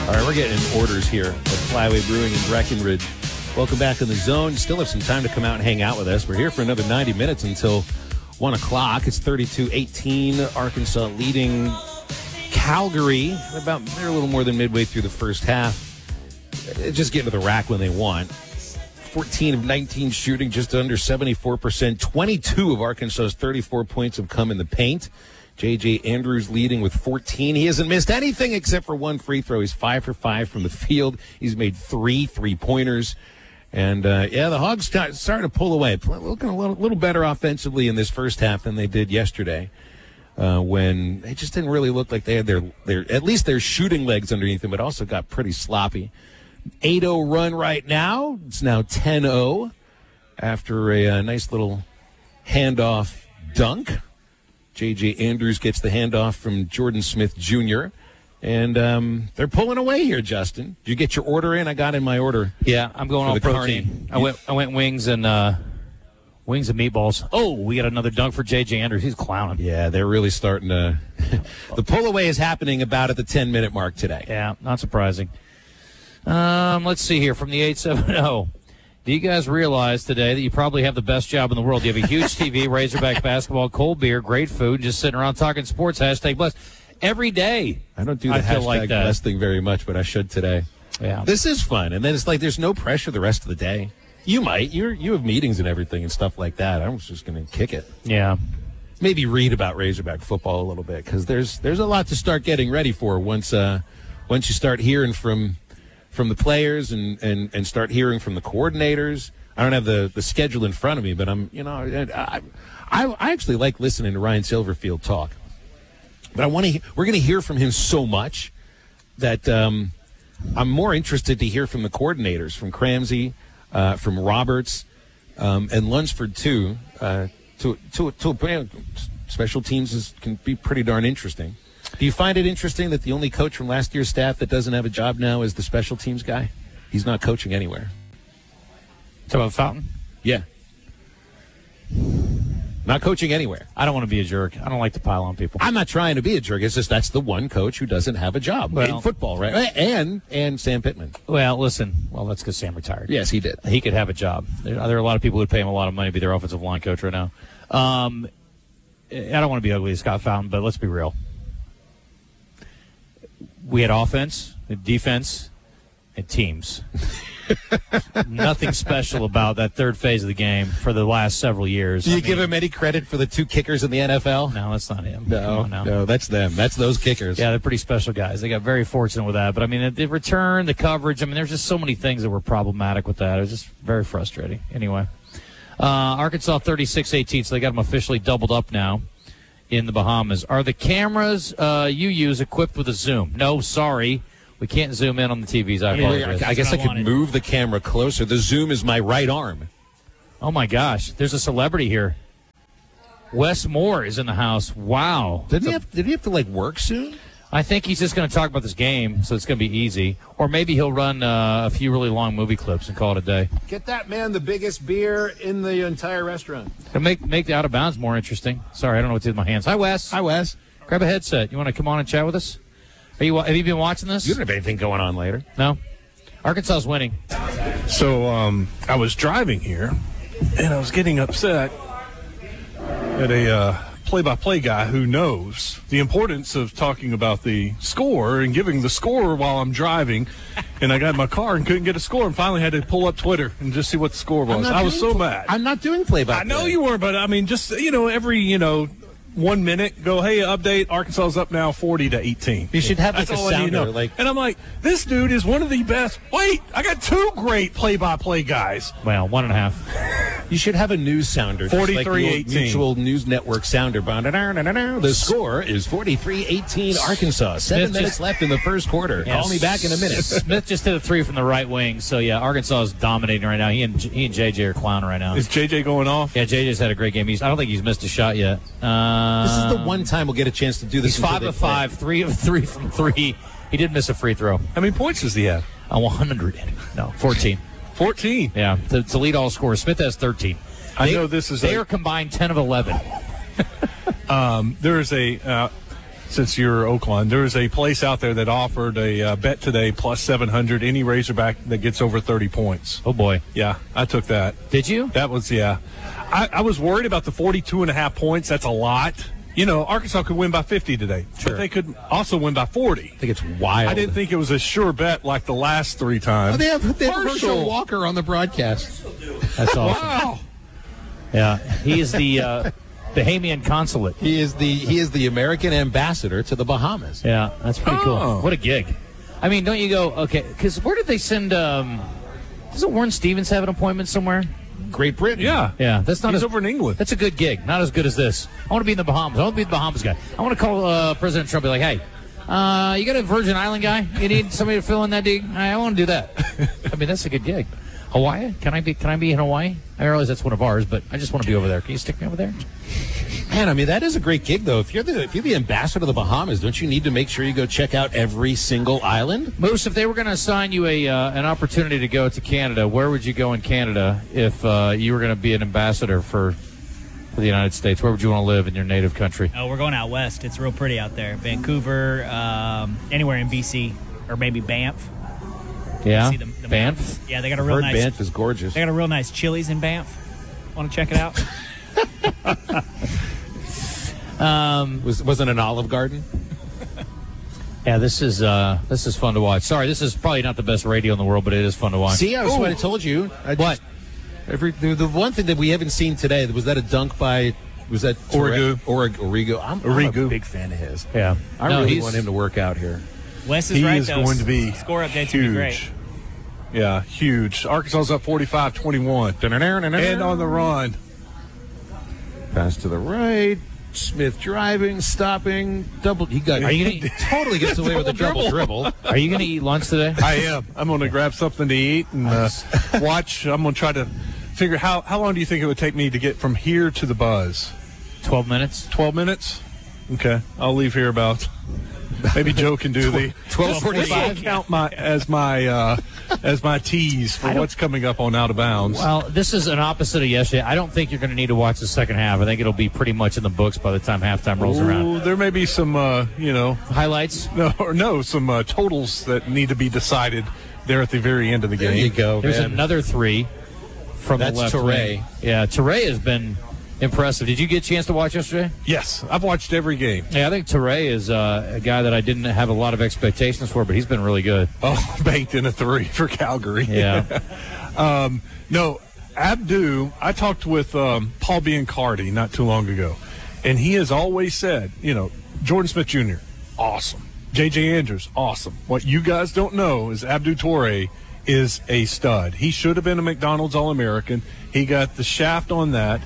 All right, we're getting orders here at Flyway Brewing in Breckenridge. Welcome back in the zone. Still have some time to come out and hang out with us. We're here for another 90 minutes until 1 o'clock. It's 32-18. Arkansas leading Calgary. They're a little more than midway through the first half. Just getting to the rack when they want. 14 of 19 shooting, just under 74%. 22 of Arkansas's 34 points have come in the paint. J.J. Andrews leading with 14. He hasn't missed anything except for one free throw. He's 5 for 5 from the field. He's made 3 3-pointers. And, the Hogs starting to pull away. Looking a little better offensively in this first half than they did yesterday when they just didn't really look like they had their at least their shooting legs underneath them, but also got pretty sloppy. 8-0 run right now. It's now 10-0 after a nice little handoff dunk. J.J. Andrews gets the handoff from Jordan Smith Jr., and they're pulling away here, Justin. Did you get your order in? I got in my order. Yeah, I'm going all protein. I went wings and meatballs. Oh, we got another dunk for J.J. Andrews. He's clowning. Yeah, they're really starting to – the pull away is happening about at the 10-minute mark today. Yeah, not surprising. Let's see here from the 870. Do you guys realize today that you probably have the best job in the world? You have a huge TV, Razorback basketball, cold beer, great food, just sitting around talking sports, #blessed. Every day. I don't do the hashtag blessed thing very much, but I should today. Yeah. This is fun. And then it's like there's no pressure the rest of the day. You might. You have meetings and everything and stuff like that. I was just going to kick it. Yeah. Maybe read about Razorback football a little bit because there's a lot to start getting ready for once you start hearing from the players and start hearing from the coordinators. I don't have the schedule in front of me, but I actually like listening to Ryan Silverfield talk. But we're going to hear from him so much that I'm more interested to hear from the coordinators, from Cramsey, from Roberts, and Lunsford too. Special teams can be pretty darn interesting. Do you find it interesting that the only coach from last year's staff that doesn't have a job now is the special teams guy? He's not coaching anywhere. Talk about Fountain? Yeah. Not coaching anywhere. I don't want to be a jerk. I don't like to pile on people. I'm not trying to be a jerk. It's just that's the one coach who doesn't have a job in football, right? And Sam Pittman. Well, listen. Well, that's because Sam retired. Yes, he did. He could have a job. There are a lot of people who would pay him a lot of money to be their offensive line coach right now. I don't want to be ugly as Scott Fountain, but let's be real. We had offense, defense, and teams. Nothing special about that third phase of the game for the last several years. Do you give him any credit for the 2 kickers in the NFL? No, that's not him. No, that's them. That's those kickers. Yeah, they're pretty special guys. They got very fortunate with that. But, I mean, the return, the coverage, there's just so many things that were problematic with that. It was just very frustrating. Anyway, Arkansas 36-18, so they got them officially doubled up now in the Bahamas. Are the cameras you use equipped with a zoom? No, sorry. We can't zoom in on the TVs. I guess I could move the camera closer. The zoom is my right arm. Oh, my gosh. There's a celebrity here. Wes Moore is in the house. Wow. Did he have to, work soon? I think he's just going to talk about this game, so it's going to be easy. Or maybe he'll run a few really long movie clips and call it a day. Get that man the biggest beer in the entire restaurant. To make the out of bounds more interesting. Sorry, I don't know what to do with my hands. Hi, Wes. Hi, Wes. Grab a headset. You want to come on and chat with us? Have you been watching this? You don't have anything going on later. No. Arkansas is winning. So I was driving here, and I was getting upset at a play-by-play guy who knows the importance of talking about the score and giving the score while I'm driving. And I got in my car and couldn't get a score, and finally had to pull up Twitter and just see what the score was. I was so mad. I'm not doing play-by-play. I know you were, but just every 1 minute, go, hey, update, Arkansas is up now 40-18. You should have That's a all I need to sounder. know. And I'm like, this dude is one of the best. Wait, I got 2 great play-by-play guys. Well, 1.5. You should have a news sounder. 43-18. Mutual News Network sounder. The score is 43-18 Arkansas. 7 minutes left in the first quarter. Yeah, Call me back in a minute. Smith just hit a 3 from the right wing. So, yeah, Arkansas is dominating right now. He and JJ are clowning right now. Is JJ going off? Yeah, JJ's had a great game. I don't think he's missed a shot yet. This is the one time we'll get a chance to do this. He's 5 of 5, 3 of 3 from 3. He did miss a free throw. How many points does he have? 100. No, 14. 14? Yeah, to lead all scorers. Smith has 13. I know this is they are combined 10 of 11. There is a since you're Oakland. There is a place out there that offered a bet today plus 700, any Razorback that gets over 30 points. Oh, boy. Yeah, I took that. Did you? That was, yeah. I was worried about the 42.5 points. That's a lot. You know, Arkansas could win by 50 today, but they could also win by 40. I think it's wild. I didn't think it was a sure bet like the last 3 times. Oh, they have Herschel Walker on the broadcast. That's awesome. Wow. Yeah, he is the Bahamian consulate. He is the American ambassador to the Bahamas. Yeah, that's pretty Oh. cool. What a gig. I mean, don't you go, okay, because where did they send, doesn't Warren Stevens have an appointment somewhere? Great Britain. Yeah. Yeah, that's not He's over in England. That's a good gig. Not as good as this. I want to be in the Bahamas. I want to be the Bahamas guy. I want to call President Trump and be like, hey, you got a Virgin Island guy? You need somebody to fill in that gig? I want to do that. I mean, that's a good gig. Hawaii? Can I be in Hawaii? I realize that's one of ours, but I just want to be over there. Can you stick me over there? Man, I mean, that is a great gig, though. If you're the ambassador of the Bahamas, don't you need to make sure you go check out every single island? Moose, if they were going to assign you an opportunity to go to Canada, where would you go in Canada if you were going to be an ambassador for the United States? Where would you want to live in your native country? Oh, we're going out west. It's real pretty out there. Vancouver, anywhere in BC, or maybe Banff. Yeah, See the Banff? mountains. Yeah, they got a real nice. Banff is gorgeous. They got a real nice Chili's in Banff. Want to check it out? Wasn't an Olive Garden? Yeah, this is fun to watch. Sorry, this is probably not the best radio in the world, but it is fun to watch. See, that's what I told you. What? The one thing that we haven't seen today, was that a dunk by, was that Origo. Origo. I'm Origo. a big fan of his. Yeah. I really want him to work out here. Wes is He right, is though. going to be Score updates huge. would be great. Yeah, huge. Arkansas's up 45-21. And on the run. Pass to the right. Smith driving, stopping, double. He totally gets away with a double dribble. Are you going to eat lunch today? I am. I'm going to grab something to eat and watch. I'm going to try to figure how long do you think it would take me to get from here to the Buzz? 12 minutes. 12 minutes? Okay. I'll leave here about. Maybe Joe can do the 12:45. Count as my tease for what's coming up on Out of Bounds. Well, this is an opposite of yesterday. I don't think you're going to need to watch the second half. I think it'll be pretty much in the books by the time halftime rolls around. There may be some, Highlights? some totals that need to be decided there at the very end of the game. There you go, There's man. another three from That's the left Toure. wing. Yeah, Toure has been impressive. Did you get a chance to watch yesterday? Yes, I've watched every game. Yeah, I think Toure is a guy that I didn't have a lot of expectations for, but he's been really good. Oh, banked in a 3 for Calgary. Yeah. No, Abdu, I talked with Paul Biancardi not too long ago, and he has always said, Jordan Smith Jr., awesome. J.J. Andrews, awesome. What you guys don't know is Abdu Toure is a stud. He should have been a McDonald's All-American. He got the shaft on that.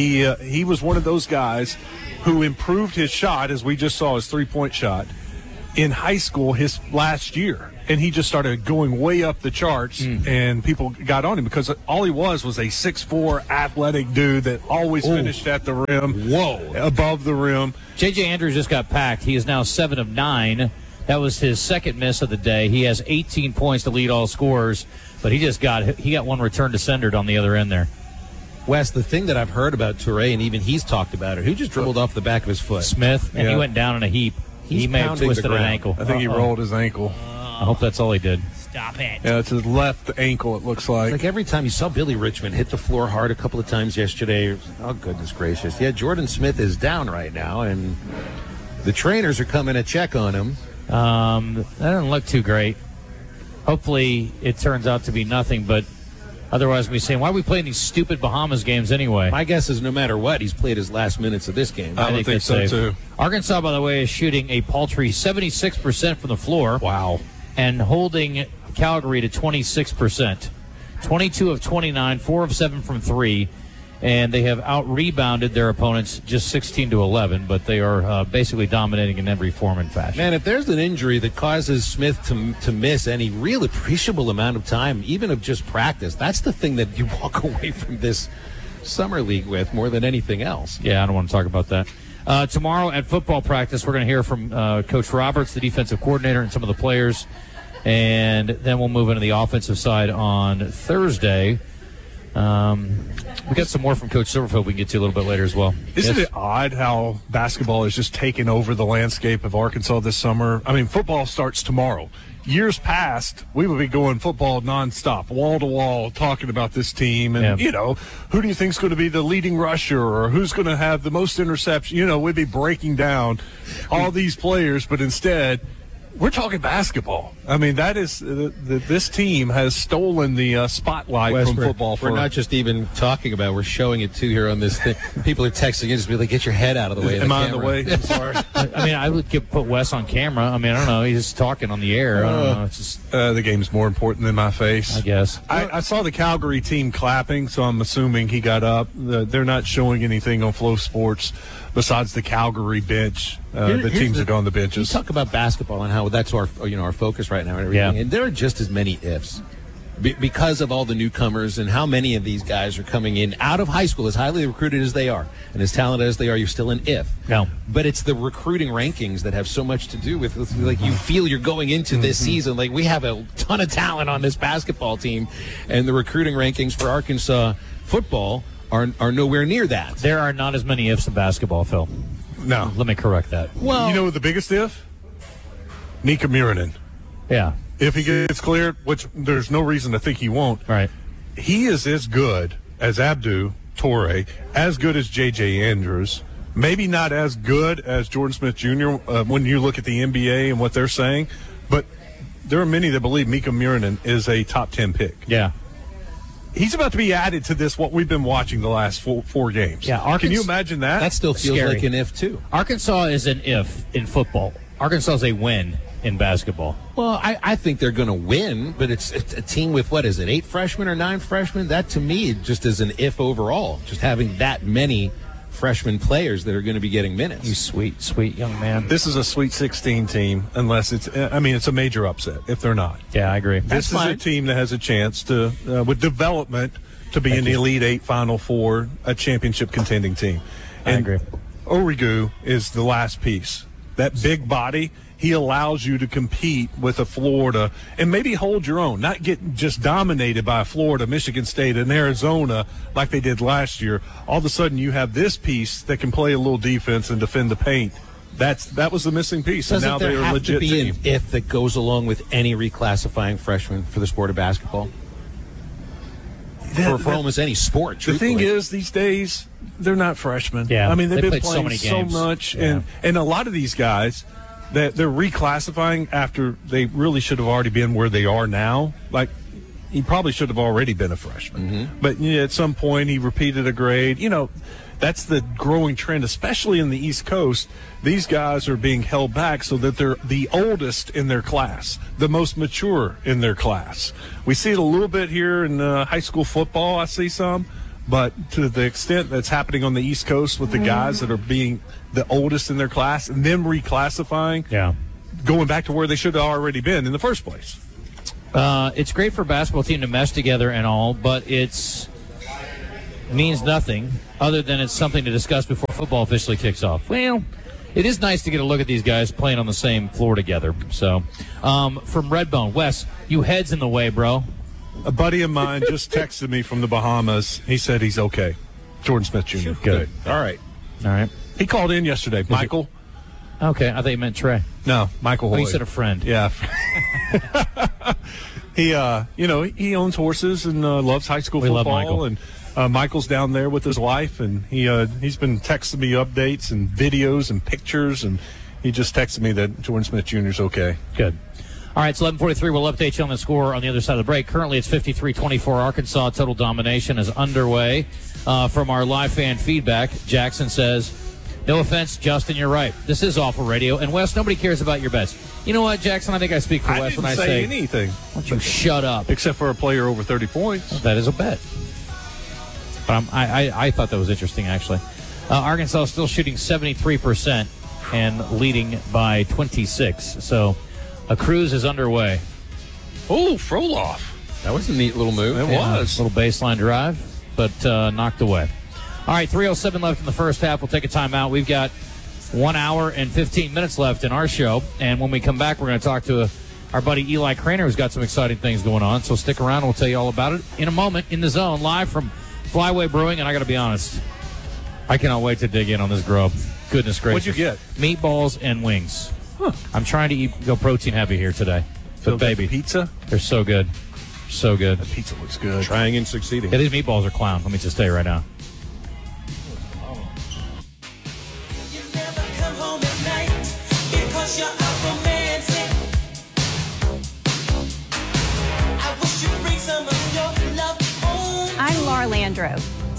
He was one of those guys who improved his shot, as we just saw, his three-point shot, in high school his last year. And he just started going way up the charts, and people got on him because all he was a 6'4", athletic dude that always finished at the rim. Whoa. Above the rim. J.J. Andrews just got packed. He is now 7 of 9. That was his second miss of the day. He has 18 points to lead all scorers, but he got one return to sender on the other end there. Wes, the thing that I've heard about Toure, and even he's talked about it, who just dribbled off the back of his foot? Smith, and he Yeah. went down in a heap. He's He may have pounding the twisted an ground. ankle. I think he rolled his ankle. I hope that's all he did. Stop it. Yeah, it's his left ankle, it looks like. Like every time you saw Billy Richmond hit the floor hard a couple of times yesterday. Oh, goodness gracious. Yeah, Jordan Smith is down right now, and the trainers are coming to check on him. That doesn't look too great. Hopefully it turns out to be nothing, but otherwise we'll be saying, why are we playing these stupid Bahamas games anyway? My guess is no matter what, he's played his last minutes of this game. I would think that's so, safe. too. Arkansas, by the way, is shooting a paltry 76% from the floor. Wow. And holding Calgary to 26%. 22 of 29, 4 of 7 from 3. And they have out-rebounded their opponents just 16 to 11, but they are basically dominating in every form and fashion. Man, if there's an injury that causes Smith to miss any real appreciable amount of time, even of just practice, that's the thing that you walk away from this summer league with more than anything else. Yeah, I don't want to talk about that. Tomorrow at football practice, we're going to hear from Coach Roberts, the defensive coordinator, and some of the players. And then we'll move into the offensive side on Thursday, We got some more from Coach Silverfield we can get to a little bit later as well. Isn't Yes? it odd how basketball is just taking over the landscape of Arkansas this summer? I mean, football starts tomorrow. Years past, we would be going football nonstop, wall to wall, talking about this team. And, who do you think is going to be the leading rusher or who's going to have the most interception? We'd be breaking down all these players, but instead, we're talking basketball. I mean, that is this team has stolen the spotlight Wes, from football. We're not just even talking about it, we're showing it too here on this thing. People are texting in, just be like, get your head out of the way. Am I in the way? I'm sorry. I mean, I would put Wes on camera. I mean, I don't know. He's just talking on the air. I don't know. It's just, The game's more important than my face. I guess. I saw the Calgary team clapping, so I'm assuming he got up. They're not showing anything on Flow Sports besides the Calgary bench. The teams that go on the benches. You talk about basketball and how that's our focus right now and everything. Yeah. And there are just as many ifs because of all the newcomers and how many of these guys are coming in out of high school, as highly recruited as they are and as talented as they are. You're still an if. No. But it's the recruiting rankings that have so much to do with like you feel you're going into this season like we have a ton of talent on this basketball team, and the recruiting rankings for Arkansas football are nowhere near that. There are not as many ifs in basketball, Phil. No. Let me correct that. Well, You know the biggest if? Nika Murinen. Yeah. If he gets cleared, which there's no reason to think he won't, Right. he is as good as Abdu Torre, as good as J.J. Andrews, maybe not as good as Jordan Smith Jr. When you look at the NBA and what they're saying, but there are many that believe Mika Murinen is a top 10 pick. Yeah. He's about to be added to this, what we've been watching the last four games. Yeah, Can you imagine that? that still feels Scary. like an if too. Arkansas is an if in football. Arkansas is a win in basketball. Well, I think they're going to win, but it's a team with, 8 freshmen or 9 freshmen? That, to me, just is an if overall, just having that many freshman players that are going to be getting minutes. You sweet, sweet young man. This is a Sweet 16 team, unless it's a major upset if they're not. Yeah, I agree. This is a team that has a chance to, with development, to be in the Elite Eight, Final Four, a championship contending team. I And agree. Origu is the last piece. That big body, he allows you to compete with a Florida and maybe hold your own, not get just dominated by Florida, Michigan State, and Arizona like they did last year. All of a sudden, you have this piece that can play a little defense and defend the paint. That was the missing piece, Doesn't and now there they're a have legit to be team. an if that goes along with any reclassifying freshman for the sport of basketball? For almost any sport, The thing truthfully. is, these days, they're not freshmen. Yeah, I mean, they've they been played so playing many so games. much, Yeah. and a lot of these guys that they're reclassifying after they really should have already been where they are now. Like, he probably should have already been a freshman, but at some point he repeated a grade. That's the growing trend, especially in the East Coast. These guys are being held back so that they're the oldest in their class, the most mature in their class. We see it a little bit here in high school football. I see some, but to the extent that's happening on the East Coast with the guys that are being the oldest in their class and then reclassifying, Yeah. going back to where they should have already been in the first place. It's great for a basketball team to mesh together and all, but it's means nothing other than it's something to discuss before football officially kicks off. Well, it is nice to get a look at these guys playing on the same floor together. So, from Redbone, Wes, you heads in the way, bro. A buddy of mine just texted me from the Bahamas. He said he's okay. Jordan Smith Jr. Good. All right. All right. He called in yesterday. Michael? Okay, I thought you meant Trey. No, Michael Hoy. Oh, you said a friend. Yeah. He, he owns horses and loves high school We love football. Michael. And Michael's down there with his wife, and he's been texting me updates and videos and pictures, and he just texted me that Jordan Smith Jr. is okay. Good. All right, it's 11:43. We'll update you on the score on the other side of the break. Currently, it's 53-24 Arkansas. Total domination is underway. From our live fan feedback, Jackson says, no offense, Justin, you're right. This is awful radio. And, Wes, nobody cares about your bets. You know what, Jackson? I think I speak for Wes didn't when I say say, anything. why don't you shut up? Except for a player over 30 points. That is a bet. But I thought that was interesting, actually. Arkansas is still shooting 73% and leading by 26. So a cruise is underway. Oh, Frolov. That was a neat little move. It Yeah, was. a little baseline drive, but knocked away. All right, 3:07 left in the first half. We'll take a timeout. We've got 1 hour and 15 minutes left in our show. And when we come back, we're going to talk to our buddy Eli Craner has got some exciting things going on. So stick around. We'll tell you all about it in a moment in the Zone, live from Flyway Brewing. And I got to be honest, I cannot wait to dig in on this grub. Goodness gracious. What'd you get? Meatballs and wings. Huh. I'm trying to go protein heavy here today. But baby, pizza? They're so good. So good. The pizza looks good. Trying and succeeding. Yeah, these meatballs are clown. Let me just tell you right now. I'm Laura Landro,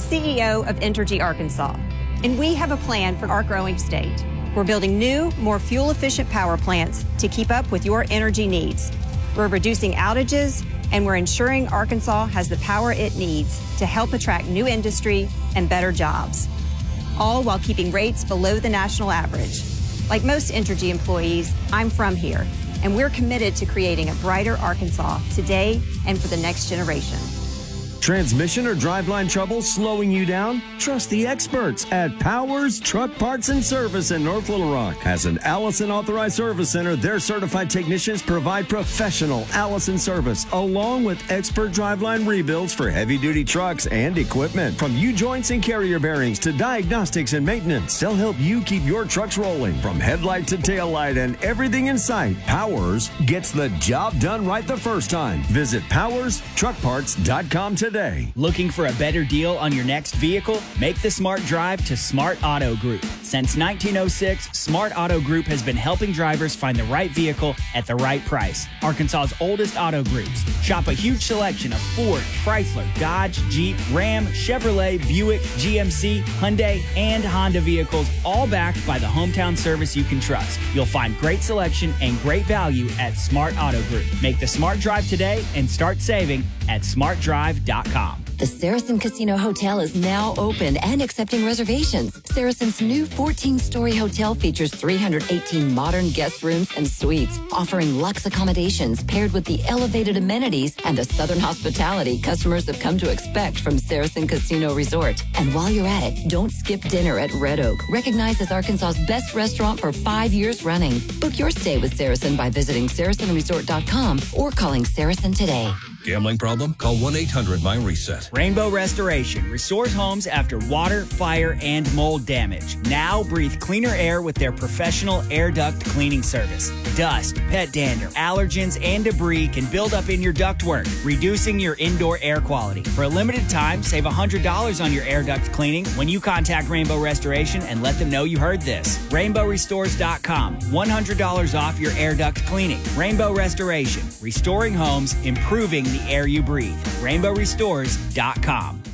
CEO of Entergy Arkansas, and we have a plan for our growing state. We're building new, more fuel-efficient power plants to keep up with your energy needs. We're reducing outages, and we're ensuring Arkansas has the power it needs to help attract new industry and better jobs, all while keeping rates below the national average. Like most Entergy employees, I'm from here, and we're committed to creating a brighter Arkansas today and for the next generation. Transmission or driveline trouble slowing you down? Trust the experts at Powers Truck Parts and Service in North Little Rock. As an Allison Authorized Service Center, their certified technicians provide professional Allison service, along with expert driveline rebuilds for heavy-duty trucks and equipment. From U-joints and carrier bearings to diagnostics and maintenance, they'll help you keep your trucks rolling. From headlight to tail light and everything in sight, Powers gets the job done right the first time. Visit PowersTruckParts.com today. Looking for a better deal on your next vehicle? Make the smart drive to Smart Auto Group. Since 1906, Smart Auto Group has been helping drivers find the right vehicle at the right price. Arkansas's oldest auto groups. Shop a huge selection of Ford, Chrysler, Dodge, Jeep, Ram, Chevrolet, Buick, GMC, Hyundai, and Honda vehicles, all backed by the hometown service you can trust. You'll find great selection and great value at Smart Auto Group. Make the smart drive today and start saving at smartdrive.com. The Saracen Casino Hotel is now open and accepting reservations. Saracen's new 14-story hotel features 318 modern guest rooms and suites, offering luxe accommodations paired with the elevated amenities and the southern hospitality customers have come to expect from Saracen Casino Resort. And while you're at it, don't skip dinner at Red Oak, recognized as Arkansas's best restaurant for 5 years running. Book your stay with Saracen by visiting SaracenResort.com or calling Saracen today. Gambling problem? Call 1-800-MY-RESET. Rainbow Restoration restores homes after water, fire, and mold damage. Now breathe cleaner air with their professional air duct cleaning service. Dust, pet dander, allergens, and debris can build up in your ductwork, reducing your indoor air quality. For a limited time, save $100 on your air duct cleaning when you contact Rainbow Restoration and let them know you heard this. RainbowRestores.com. $100 off your air duct cleaning. Rainbow Restoration. Restoring homes, improving the air you breathe. RainbowRestores.com.